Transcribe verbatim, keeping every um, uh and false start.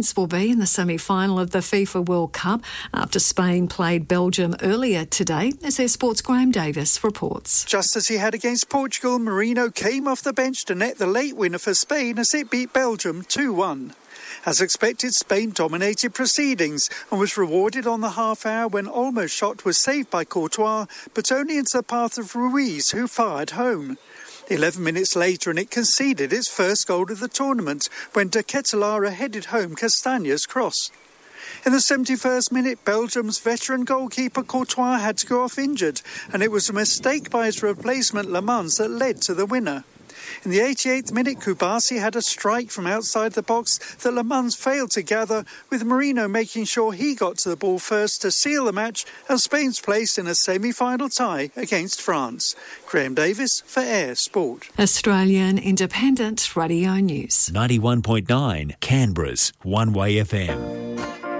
France will be in the semi-final of the FIFA World Cup after Spain played Belgium earlier today, as their Sports' Graham Davis reports. Just as he had against Portugal, Marino came off the bench to net the late winner for Spain as it beat Belgium two one. As expected, Spain dominated proceedings and was rewarded on the half hour when Olmo's shot was saved by Courtois, but only into the path of Ruiz, who fired home. Eleven minutes later and it conceded its first goal of the tournament when De Ketelaere headed home Castagna's cross. In the seventy-first minute, Belgium's veteran goalkeeper Courtois had to go off injured, and it was a mistake by his replacement Le Mans that led to the winner. In the eighty-eighth minute, Kubasi had a strike from outside the box that Le Mans failed to gather, with Marino making sure he got to the ball first to seal the match and Spain's place in a semi-final tie against France. Graham Davis for Air Sport. Australian Independent Radio News. ninety-one point nine Canberra's One Way F M.